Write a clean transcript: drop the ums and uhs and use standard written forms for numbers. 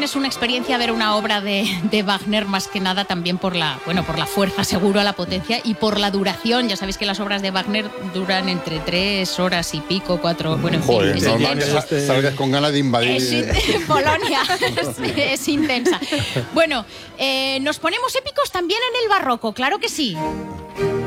es una experiencia ver una obra de Wagner, más que nada también por la fuerza, seguro, la potencia y por la duración. Ya sabéis que las obras de Wagner duran entre 3 horas y pico, 4, bueno, en Joder, fin. normal que salgas con ganas de invadir. Polonia, es intensa. Bueno, nos ponemos épicos también en el barroco, claro que sí.